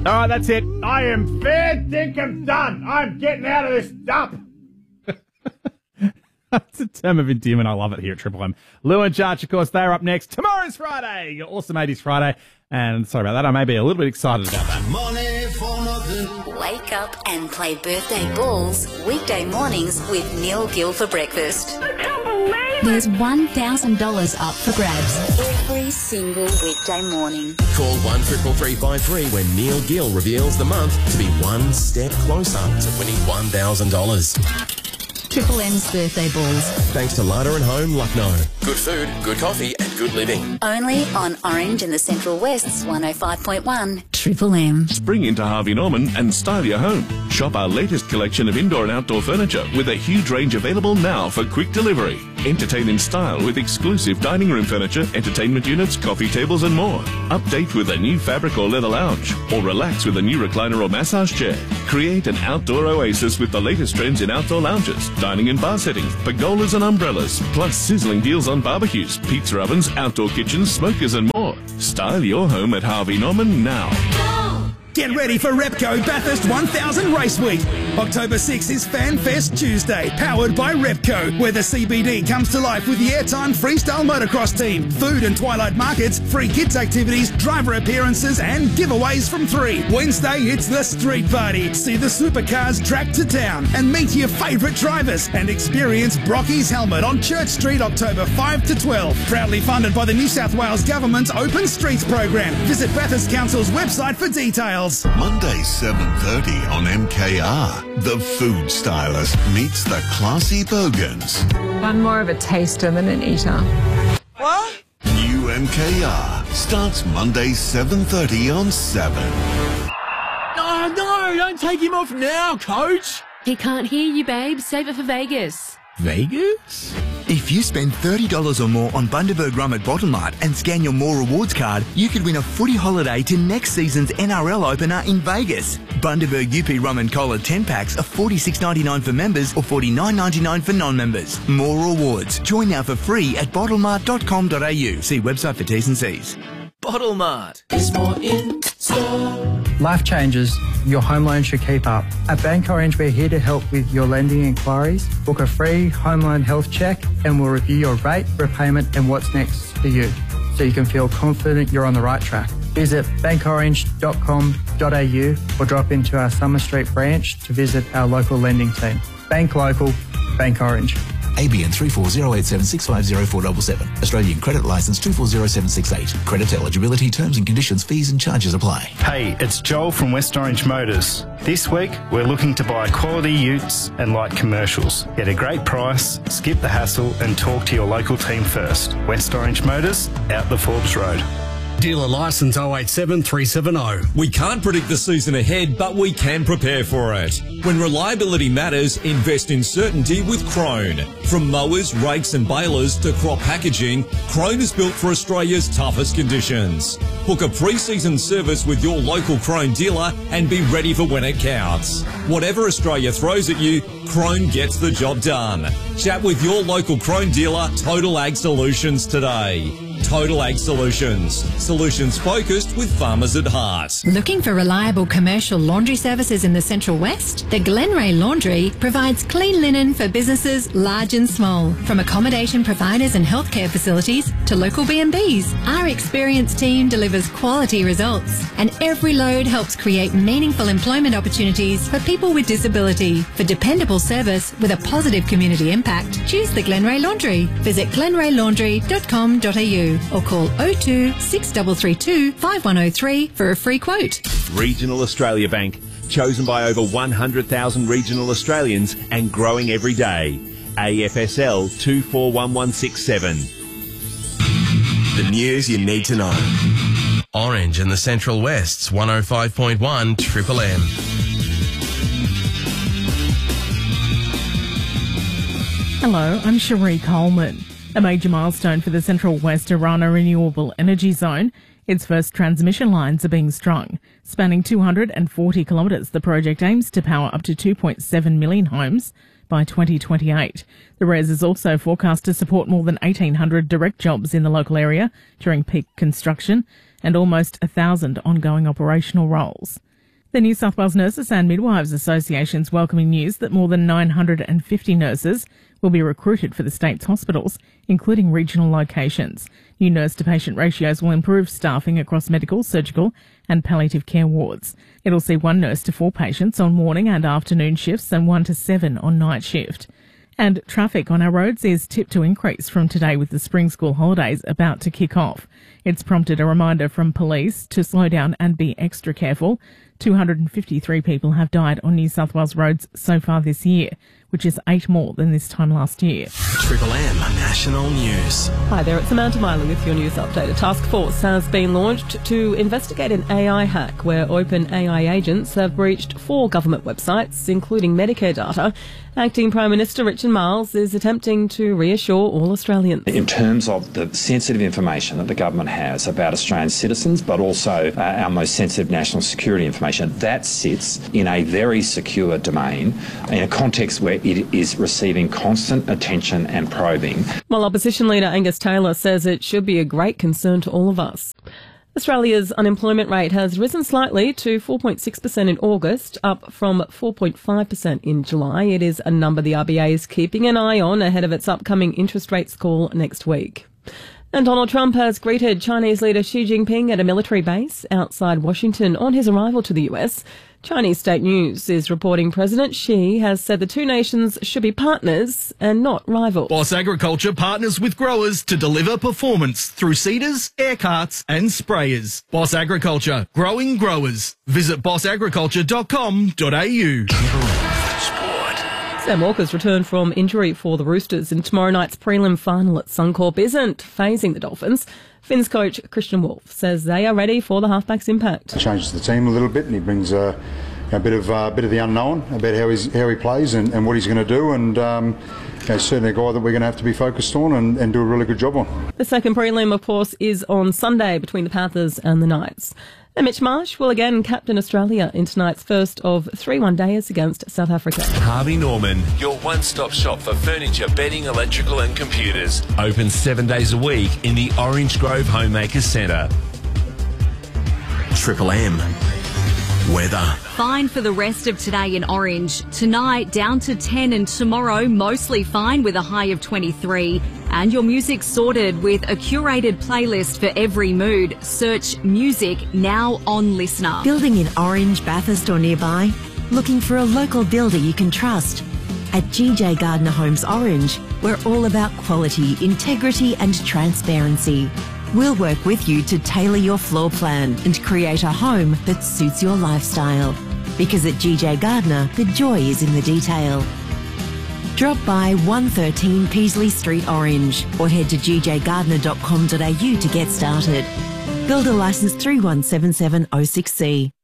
All right, that's it. I am fair dinkum done. I'm getting out of this dump. That's a term of endearment. I love it here at Triple M. Lou and Jarch, of course, they're up next. Tomorrow's Friday. Your Awesome 80s Friday. And sorry about that. I may be a little bit excited about that. Wake up and play birthday balls weekday mornings with Neil Gill for breakfast. I can't believe it. There's $1,000 up for grabs every single weekday morning. Call 133353 when Neil Gill reveals the month to be one step closer to winning $1,000. Triple M's birthday balls. Thanks to Larder and Home, Lucknow. Good food, good coffee and good living. Only on Orange and the Central West's 105.1 Triple M. Spring into Harvey Norman and style your home. Shop our latest collection of indoor and outdoor furniture with a huge range available now for quick delivery. Entertain in style with exclusive dining room furniture, entertainment units, coffee tables and more. Update with a new fabric or leather lounge, or relax with a new recliner or massage chair. Create an outdoor oasis with the latest trends in outdoor lounges, dining and bar settings, pergolas and umbrellas, plus sizzling deals on barbecues, pizza ovens, outdoor kitchens, smokers and more. Style your home at Harvey Norman now. Get ready for Repco Bathurst 1000 Race Week. October 6th is Fan Fest Tuesday, powered by Repco, where the CBD comes to life with the Airtime Freestyle Motocross team, food and twilight markets, free kids activities, driver appearances and giveaways from 3. Wednesday, it's the street party. See the supercars track to town and meet your favourite drivers and experience Brocky's Helmet on Church Street October 5 to 12. Proudly funded by the New South Wales Government's Open Streets program. Visit Bathurst Council's website for details. Monday 7:30 on MKR. The food stylist meets the classy bogans. I'm more of a taster than an eater. What? New MKR starts Monday 7:30 on 7. Oh, no, don't take him off now, coach. He can't hear you, babe. Save it for Vegas. Vegas? If you spend $30 or more on Bundaberg Rum at Bottle Mart and scan your More Rewards card, you could win a footy holiday to next season's NRL opener in Vegas. Bundaberg UP Rum and Cola 10 packs are $46.99 for members or $49.99 for non-members. More Rewards. Join now for free at bottlemart.com.au. See website for T's and C's. Bottle Mart is more in store. Life changes. Your home loan should keep up. At Bank Orange, we're here to help with your lending inquiries. Book a free home loan health check and we'll review your rate, repayment and what's next for you so you can feel confident you're on the right track. Visit bankorange.com.au or drop into our Summer Street branch to visit our local lending team. Bank local, Bank Orange. ABN 340876504477. Australian Credit Licence 240768. Credit eligibility, terms and conditions, fees and charges apply. Hey, it's Joel from West Orange Motors. This week, we're looking to buy quality utes and light commercials. Get a great price, skip the hassle and talk to your local team first. West Orange Motors, out the Forbes Road. Dealer licence 087370. We can't predict the season ahead, but we can prepare for it. When reliability matters, invest in certainty with Krone. From mowers, rakes and balers to crop packaging, Krone is built for Australia's toughest conditions. Book a pre-season service with your local Krone dealer and be ready for when it counts. Whatever Australia throws at you, Krone gets the job done. Chat with your local Krone dealer, Total Ag Solutions, today. Total Ag Solutions. Solutions focused with farmers at heart. Looking for reliable commercial laundry services in the Central West? The Glenray Laundry provides clean linen for businesses large and small. From accommodation providers and healthcare facilities to local B&Bs, our experienced team delivers quality results. And every load helps create meaningful employment opportunities for people with disability. For dependable service with a positive community impact, choose the Glenray Laundry. Visit glenraylaundry.com.au or call 02 6332 5103 for a free quote. Regional Australia Bank, chosen by over 100,000 regional Australians and growing every day. AFSL 241167. The news you need to know. Orange in the Central West's 105.1 Triple M. Hello, I'm Cherie Coleman. A major milestone for the Central West Orana Renewable Energy Zone. Its first transmission lines are being strung. Spanning 240 kilometres, the project aims to power up to 2.7 million homes by 2028. The RES is also forecast to support more than 1,800 direct jobs in the local area during peak construction and almost 1,000 ongoing operational roles. The New South Wales Nurses and Midwives Association's welcoming news that more than 950 nurses will be recruited for the state's hospitals, including regional locations. New nurse-to-patient ratios will improve staffing across medical, surgical and palliative care wards. It'll see 1 nurse to 4 patients on morning and afternoon shifts and 1 to 7 on night shift. And traffic on our roads is tipped to increase from today with the spring school holidays about to kick off. It's prompted a reminder from police to slow down and be extra careful. 253 people have died on New South Wales roads so far this year, which is 8 more than this time last year. Triple M National News. Hi there, it's Amanda Miley with your news update. A task force has been launched to investigate an AI hack where OpenAI agents have breached 4 government websites, including Medicare data. Acting Prime Minister Richard Marles is attempting to reassure all Australians. In terms of the sensitive information that the government has about Australian citizens, but also our most sensitive national security information, that sits in a very secure domain in a context where it is receiving constant attention and probing. While Opposition Leader Angus Taylor says it should be a great concern to all of us. Australia's unemployment rate has risen slightly to 4.6% in August, up from 4.5% in July. It is a number the RBA is keeping an eye on ahead of its upcoming interest rates call next week. And Donald Trump has greeted Chinese leader Xi Jinping at a military base outside Washington on his arrival to the US. Chinese State News is reporting President Xi has said the two nations should be partners and not rivals. Boss Agriculture partners with growers to deliver performance through seeders, air carts and sprayers. Boss Agriculture, growing growers. Visit bossagriculture.com.au. Sam Walker's returned from injury for the Roosters in tomorrow night's prelim final at Suncorp isn't phasing the Dolphins. Finns coach Christian Wolff says they are ready for the halfback's impact. He changes the team a little bit and he brings a bit of the unknown about how he plays and what he's going to do, and certainly a guy that we're going to have to be focused on and do a really good job on. The second prelim, of course, is on Sunday between the Panthers and the Knights. And Mitch Marsh will again captain Australia in tonight's first of 3 one-dayers against South Africa. Harvey Norman, your one-stop shop for furniture, bedding, electrical and computers. Open 7 days a week in the Orange Grove Homemakers Centre. Triple M. Weather. Fine for the rest of today in Orange. Tonight down to 10 and tomorrow mostly fine with a high of 23. And your music sorted with a curated playlist for every mood. Search music now on Listener. Building in Orange, Bathurst or nearby? Looking for a local builder you can trust? At GJ Gardner Homes Orange, we're all about quality, integrity and transparency. We'll work with you to tailor your floor plan and create a home that suits your lifestyle. Because at GJ Gardner, the joy is in the detail. Drop by 113 Peasley Street, Orange, or head to gjgardner.com.au to get started. Builder licence 3177060.